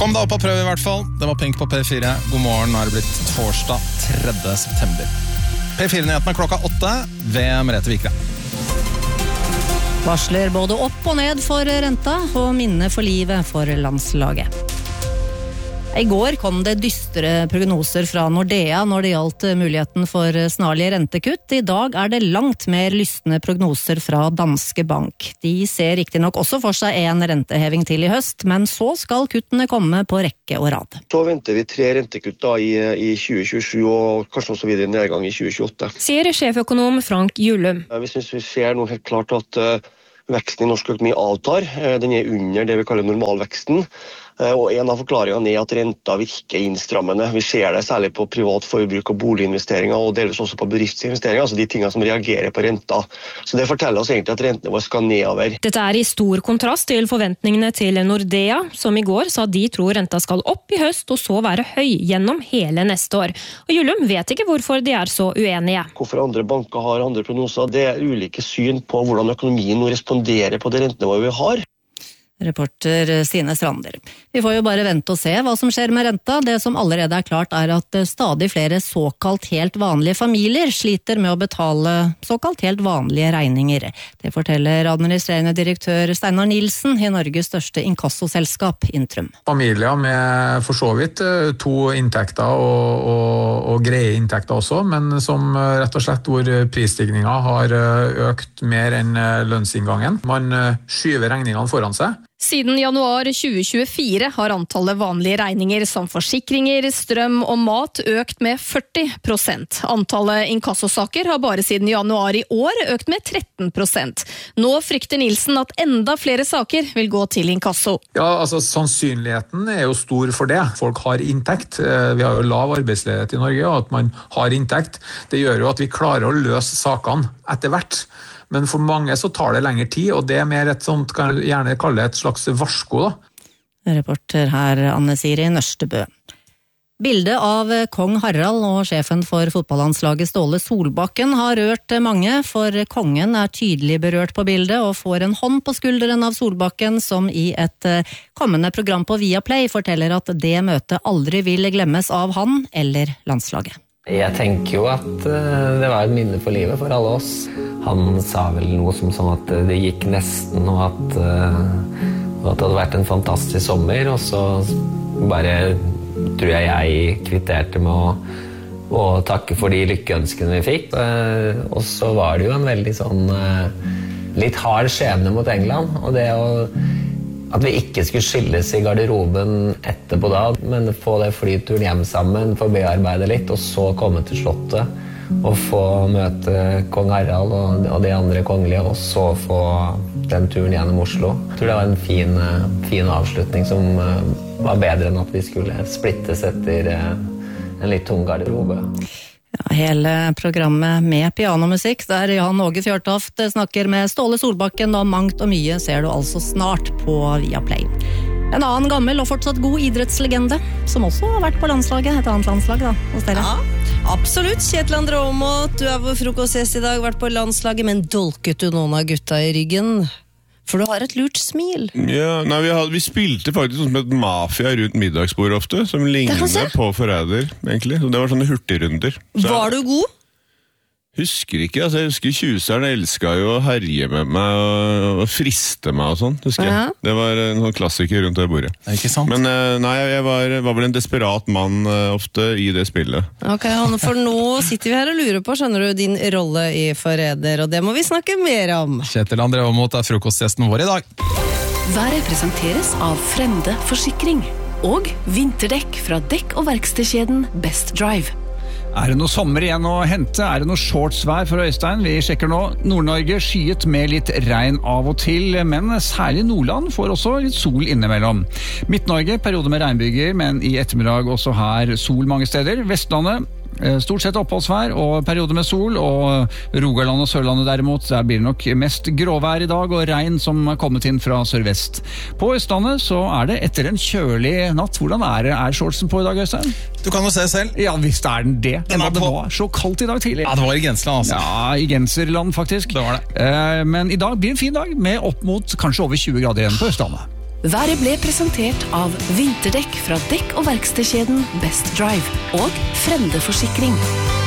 Kom deg opp og prøv I hvert fall. Det var Pink på P4. God morgen, nå det blitt torsdag 3. september. P4-nyhetene klokka 8 ved Merete Vikre. Varsler både opp og ned for renta og minne for livet for landslaget. I går kom det dystre prognoser fra Nordea når det gjaldt muligheten for snarlige rentekutt. I dag det langt mer lystne prognoser fra Danske Bank. De ser riktig nok også for seg en renteheving til I høst, men så skal kuttene komme på rekke og rad. Så venter vi 3 rentekutt da I 2027 og kanskje også videre nedgang I 2028. Sier sjeføkonom Frank Jullum. Vi synes vi ser nå helt klart at veksten I norsk økonomi avtar. Den under det vi kaller normalveksten. Og en av forklaringene at renta virker innstrammende. Vi ser det særlig på privat forbruk og boliginvesteringer, og delvis også på bedriftsinvesteringer, altså de tingene som reagerer på renta. Så det forteller oss egentlig at rentene våre skal nedover. Dette I stor kontrast til forventningene til Nordea, som I går sa de tror renta skal opp I høst og så være høy gjennom hele neste år. Og Jullum vet ikke hvorfor de så uenige. Hvorfor andre banker har andre prognoser, det ulike syn på hvordan økonomien nå responderer på det rentenivået vi har. Reporter Stine Strander. Vi får jo bare vente og se hva som skjer med renta. Det som allerede klart at stadig flere såkalt helt vanlige familier sliter med å betale såkalt helt vanlige regninger. Det forteller administrerende direktør Steinar Nilsen I Norges største inkassoselskap, Intrum. Familier med for så vidt 2 inntekter og greie inntekter også, men som rett og slett hvor prisstigningen har økt mer enn lønnsinngangen. Man skyver regningene foran seg. Siden januar 2024 har antallet vanlige regninger som forsikringer, strøm og mat økt med 40%. Antallet inkassosaker har bare siden januar I år økt med 13%. Nå frykter Nilsen at enda flere saker vil gå til inkasso. Ja, altså sannsynligheten jo stor for det. Folk har inntekt. Vi har jo lav arbeidsledighet I Norge, og at man har inntekt, det gjør jo at vi klarer å løse sakene etter hvert. Men for mange så tar det lengre tid, og det mer et sånt, kan jeg gjerne kalle et slags varsko da. Reporter her Anne Siri Nørstebø. Bildet av kong Harald og sjefen for fotballandslaget Ståle Solbakken har rørt mange, for kongen tydelig berørt på bildet og får en hånd på skulderen av Solbakken, som I et kommende program på Viaplay forteller at det møtet aldri vil glemmes av han eller landslaget. Jeg tenker jo at det var et minne for livet for alle oss. Han sa vel noe som sånn at det gikk nesten, og at det hadde vært en fantastisk sommer, og så bare tror jeg kvitterte med å takke for de lykkeønskene vi fikk. Og så var det jo en veldig sånn litt hard skjebne mot England, og det at vi ikke skulle skilles I garderoben etterpå da, men få det flyturen hjem sammen, få bearbeide litt, og så komme til slottet, og få møte kong Harald og de andre kongelige, og så få den turen gjennom Oslo. Jeg tror det var en fin avslutning som var bedre enn at vi skulle splittes etter en litt tung garderobe. Ja, hele programmet med pianomusikk, der Jan Åge Fjørtoft snakker med Ståle Solbakken om mangt og mye, ser du altså snart på Viaplay. En annen gammel og fortsatt god idrettslegende, som også har vært på landslaget, et annet landslag da, hos dere. Ja, absolutt. Kjetil André Aamodt, du på frokostgjest I dag, vært på landslaget, men dolket du noen av gutta I ryggen? For du har et lurt smil. Ja, nei, vi spilte faktisk sånn som et mafia rundt middagsbord ofte, som ligner på forræder, egentlig. Det var sånne hurtigrunder. Var du god? Husker ikke, altså jeg husker tjuseren elsket jo å herje med meg og friste meg og sånn, husker jeg. Det var en sånn klassiker rundt det bordet. Ikke sant? Men nei, jeg var vel en desperat mann ofte I det spillet. Ok, Hanne, for nå sitter vi her og lurer på, skjønner du, din rolle I Forræder, og det må vi snakke mer om. Kjetil André Aamodt frokostgjesten vår I dag. Været presenteres av Frende Forsikring og vinterdekk fra dekk- og verkstedkjeden Best Drive. Det noe sommer igjen å hente? Det noe shortsvær for Øystein? Vi sjekker nå. Nord-Norge skyet med litt regn av og til, men særlig Nordland får også litt sol innimellom. Midt-Norge, periode med regnbyger, men I ettermiddag også her sol mange steder. Vestlandet, stort sett oppholdsvær og periode med sol, og Rogaland og Sørlandet derimot, der blir det nok mest gråvær I dag og regn som kommet inn fra sørvest. På Østlandet så det etter en kjølig natt. Hvordan det? Shortsen på I dag, Øystein? Du kan jo se selv. Ja, visst den det. Det var så kaldt I dag tidlig. Ja, det var I Gensland, altså. Ja, I Genserland faktisk. Det var det. Men I dag blir en fin dag, med opp mot kanskje over 20 grader igjen på Østlandet. Været ble presentert av vinterdekk fra dekk- og verkstedkjeden Best Drive og Frende Forsikring.